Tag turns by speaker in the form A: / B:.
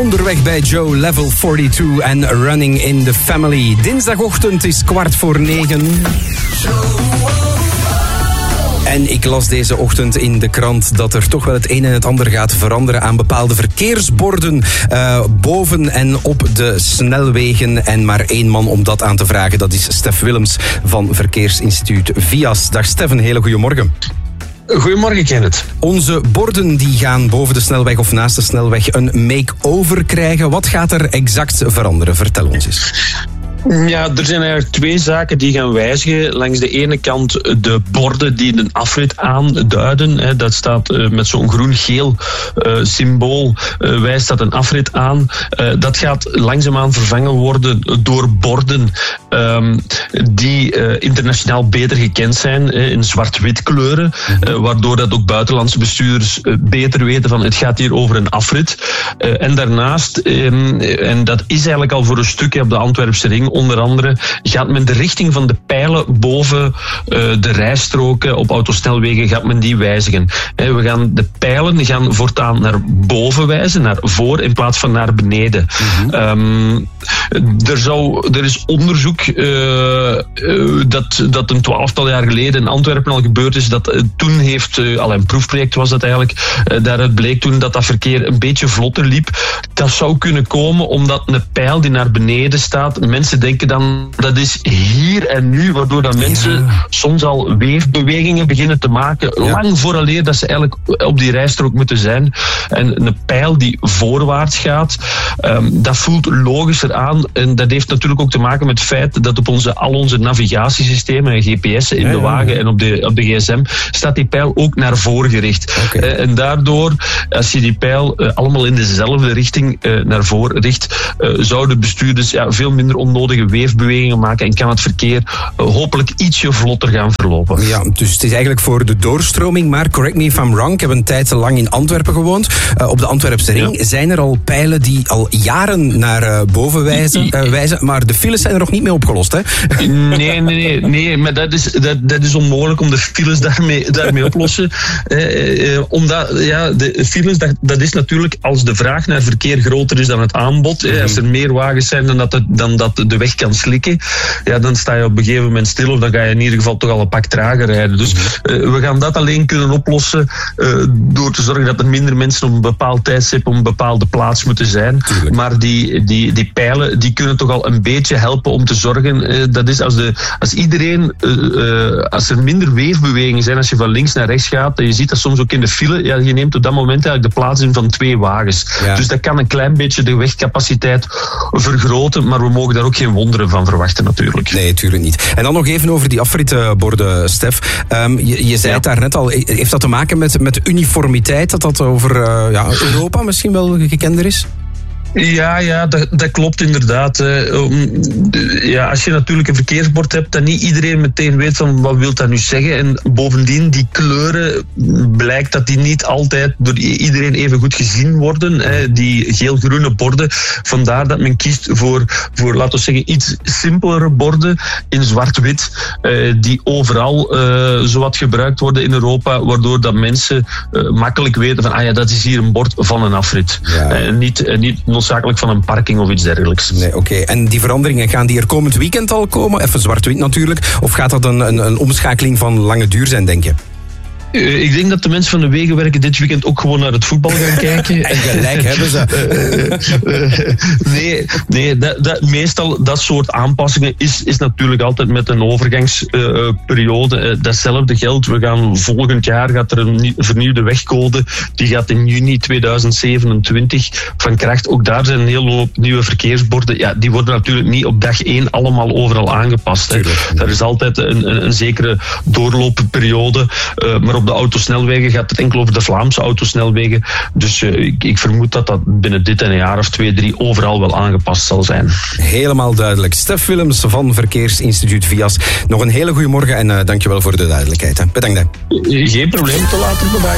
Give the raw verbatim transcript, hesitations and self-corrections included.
A: onderweg bij Joe, Level tweeënveertig en Running in the Family. Dinsdagochtend is kwart voor negen. En ik las deze ochtend in de krant dat er toch wel het een en het ander gaat veranderen aan bepaalde verkeersborden uh, boven en op de snelwegen. En maar één man om dat aan te vragen, dat is Stef Willems van Verkeersinstituut Vias. Dag Stef, een hele goede morgen.
B: Goedemorgen, Kenneth.
A: Onze borden die gaan boven de snelweg of naast de snelweg een make-over krijgen. Wat gaat er exact veranderen? Vertel ons eens.
B: Ja, er zijn eigenlijk twee zaken die gaan wijzigen. Langs de ene kant de borden die een afrit aanduiden. Hè, dat staat uh, met zo'n groen-geel uh, symbool, uh, wijst dat een afrit aan. Uh, dat gaat langzaamaan vervangen worden door borden um, die uh, internationaal beter gekend zijn, uh, in zwart-wit kleuren. Uh, waardoor dat ook buitenlandse bestuurders uh, beter weten van het gaat hier over een afrit. Uh, en daarnaast, um, en dat is eigenlijk al voor een stukje op de Antwerpse ring, onder andere gaat men de richting van de pijlen boven uh, de rijstroken op autosnelwegen gaat men die wijzigen. He, we gaan de pijlen gaan voortaan naar boven wijzen, naar voor in plaats van naar beneden. Mm-hmm. Um, er, zou, er is onderzoek uh, uh, dat, dat een twaalftal jaar geleden in Antwerpen al gebeurd is. Dat uh, toen heeft, uh, al een proefproject was dat eigenlijk, uh, daaruit bleek toen dat dat verkeer een beetje vlotter liep. Dat zou kunnen komen omdat een pijl die naar beneden staat, mensen denken dan dat is hier en nu, waardoor dat mensen ja. soms al weefbewegingen beginnen te maken, ja. lang vooraleer dat ze eigenlijk op die rijstrook moeten zijn. En een pijl die voorwaarts gaat, um, dat voelt logischer aan. En dat heeft natuurlijk ook te maken met het feit dat op onze, al onze navigatiesystemen en G P S'en in ja, de wagen ja. en op de, op de gsm staat die pijl ook naar voren gericht. Okay. Uh, en daardoor, als je die pijl uh, allemaal in dezelfde richting uh, naar voren richt, uh, zouden bestuurders ja, veel minder onnodige weefbewegingen maken en kan het verkeer uh, hopelijk ietsje vlotter gaan verlopen.
A: Ja, dus het is eigenlijk voor de doorstroming, maar correct me if I'm wrong, ik heb een tijd lang in Antwerpen gewoond. Uh, op de Antwerpse ring ja. zijn er al pijlen die al jaren naar uh, boven wijzen, uh, wijzen, maar de files zijn er nog niet mee opgelost, hè?
B: Nee, nee, nee, nee maar dat is, dat, dat is onmogelijk om de files daarmee, daarmee oplossen. Uh, uh, omdat, ja, de files, dat, dat is natuurlijk als de vraag naar verkeer groter is dan het aanbod. Mm-hmm. Uh, als er meer wagens zijn dan dat, het, dan dat de weg kan slikken, ja, dan sta je op een gegeven moment stil of dan ga je in ieder geval toch al een pak trager rijden. Dus uh, we gaan dat alleen kunnen oplossen uh, door te zorgen dat er minder mensen op een bepaald tijdstip op een bepaalde plaats moeten zijn. Tuurlijk. Maar die, die, die pijlen die kunnen toch al een beetje helpen om te zorgen. Uh, dat is als, de, als iedereen, uh, uh, als er minder weefbewegingen zijn, als je van links naar rechts gaat, en je ziet dat soms ook in de file, ja, je neemt op dat moment eigenlijk de plaats in van twee wagens. Ja. Dus dat kan een klein beetje de wegcapaciteit vergroten, maar we mogen daar ook geen wonderen van verwachten natuurlijk.
A: Nee, natuurlijk niet. En dan nog even over die afritborden, Stef. Um, je, je zei ja. het daar net al, heeft dat te maken met, met uniformiteit, dat dat over uh, ja, Europa misschien wel gekender is?
B: Ja, ja dat, dat klopt inderdaad. Ja, als je natuurlijk een verkeersbord hebt, dan niet iedereen meteen weet van wat wil dat nu zeggen. En bovendien, die kleuren, blijkt dat die niet altijd door iedereen even goed gezien worden. Die geel-groene borden. Vandaar dat men kiest voor, voor laten we zeggen, iets simpelere borden in zwart-wit. Die overal uh, zowat gebruikt worden in Europa, waardoor dat mensen uh, makkelijk weten van, ah ja, dat is hier een bord van een afrit. Ja. En niet, uh, niet noodzakelijk van een parking of iets dergelijks.
A: Nee, oké. Okay. En die veranderingen, gaan die er komend weekend al komen? Even zwart-wit natuurlijk. Of gaat dat een, een, een omschakeling van lange duur zijn, denk je?
B: Uh, ik denk dat de mensen van de Wegenwerken dit weekend ook gewoon naar het voetbal gaan kijken.
A: En gelijk hebben ze.
B: Uh, uh, uh, nee, nee dat, dat, meestal dat soort aanpassingen is, is natuurlijk altijd met een overgangsperiode. Uh, uh, datzelfde geldt. We gaan volgend jaar gaat er een vernieuwde wegcode. Die gaat in juni tweeduizend zevenentwintig van kracht. Ook daar zijn een hele hoop nieuwe verkeersborden. Ja, die worden natuurlijk niet op dag één allemaal overal aangepast. Hè. Er is altijd een, een, een zekere doorloopperiode. Uh, maar op de autosnelwegen gaat het enkel over de Vlaamse autosnelwegen. Dus uh, ik, ik vermoed dat dat binnen dit en een jaar of twee, drie overal wel aangepast zal zijn.
A: Helemaal duidelijk. Stef Willems van Verkeersinstituut Vias. Nog een hele goede morgen en uh, dankjewel voor de duidelijkheid. Hè. Bedankt. Hè.
B: Geen probleem, te later. Bye bye.